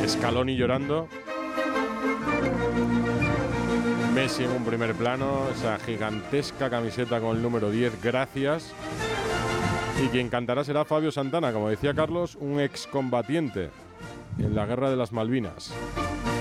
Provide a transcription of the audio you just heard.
Scaloni llorando. Messi en un primer plano, esa gigantesca camiseta con el número 10, gracias. Y quien cantará será Fabio Santana, como decía Carlos, un excombatiente en la guerra de las Malvinas.